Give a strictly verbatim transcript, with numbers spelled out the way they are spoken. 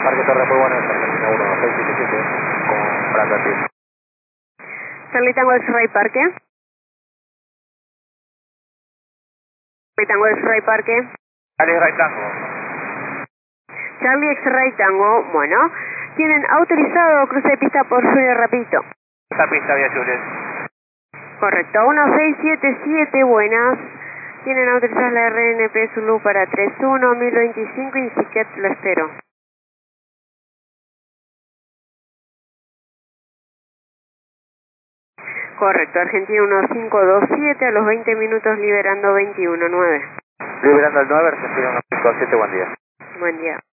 Parque Torre Puebla, Argentina uno seis siete siete, con Branda Team. Charlie Tango X-Ray Parque. Charlie Tango X-Ray Parque. Charlie X-Ray Tango. Charlie X-Ray Tango, bueno. Tienen autorizado cruce de pista por Junior Rapidito. Esta pista vía Juliet. Correcto, uno seis siete siete, buenas. Tienen autorizadas la R N P Zulu para tres uno mil veinticinco y Siquet lo espero. Correcto, Argentina uno cinco dos siete, a los veinte minutos liberando veintiuno nueve. Liberando el nueve, Argentina uno cinco dos siete, buen día. Buen día.